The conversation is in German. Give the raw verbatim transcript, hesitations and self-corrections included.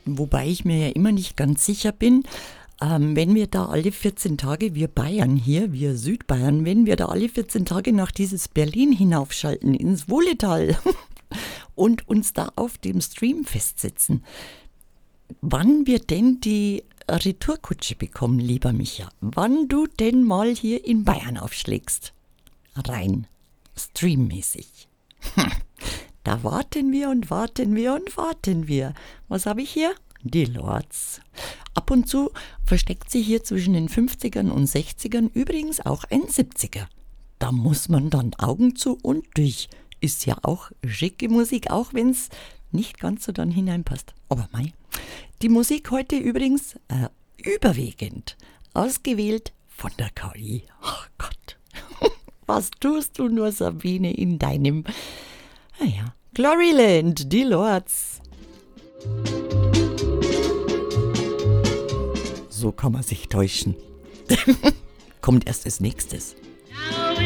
Wobei ich mir ja immer nicht ganz sicher bin, ähm, wenn wir da alle vierzehn Tage, wir Bayern hier, wir Südbayern, wenn wir da alle vierzehn Tage nach dieses Berlin hinaufschalten, ins Wohletal und uns da auf dem Stream festsetzen, wann wir denn die Retourkutsche bekommen, lieber Micha. Wann du denn mal hier in Bayern aufschlägst. Rein streammäßig. Da warten wir und warten wir und warten wir. Was habe ich hier? Die Lords. Ab und zu versteckt sich hier zwischen den fünfzigern und sechzigern übrigens auch ein siebziger. Da muss man dann Augen zu und durch. Ist ja auch schicke Musik, auch wenn es nicht ganz so dann hineinpasst. Aber mei. Die Musik heute übrigens äh, überwiegend ausgewählt von der K I. Ach Gott. Was tust du nur, Sabine, in deinem... Naja, Gloryland, die Lords. So kann man sich täuschen. Kommt erst als nächstes.